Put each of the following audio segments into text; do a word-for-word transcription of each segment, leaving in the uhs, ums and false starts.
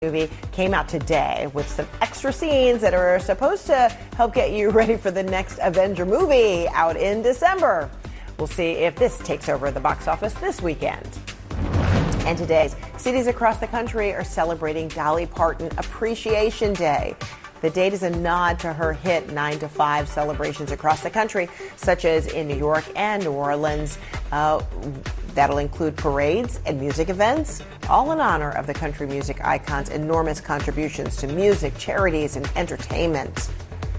Movie came out today with some extra scenes that are supposed to help get you ready for the next Avenger movie out in December. We'll see if this takes over the box office this weekend. And today, cities across the country are celebrating Dolly Parton Appreciation Day. The date is a nod to her hit nine to five celebrations across the country, such as in New York and New Orleans. Uh, that'll include parades and music events, all in honor of the country music icon's enormous contributions to music, charities, and entertainment.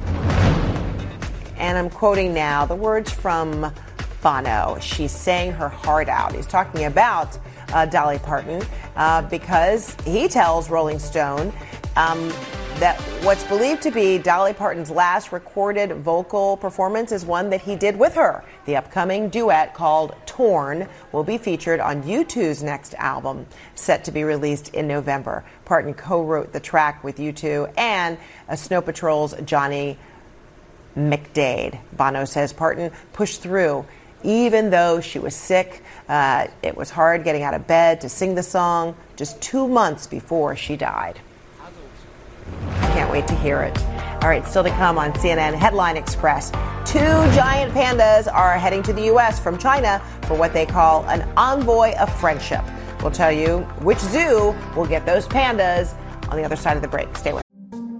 And I'm quoting now the words from Bono. She sang her heart out. He's talking about uh, Dolly Parton uh, because he tells Rolling Stone um, that what's believed to be Dolly Parton's last recorded vocal performance is one that he did with her. The upcoming duet called Torn will be featured on U two's next album, set to be released in November. Parton co-wrote the track with U two and uh, Snow Patrol's Johnny McDade. Bono says Parton pushed through. Even though she was sick, uh, it was hard getting out of bed to sing the song just two months before she died. Can't wait to hear it. All right, still to come on C N N Headline Express. Two giant pandas are heading to the U S from China for what they call an envoy of friendship. We'll tell you which zoo will get those pandas on the other side of the break. Stay with us.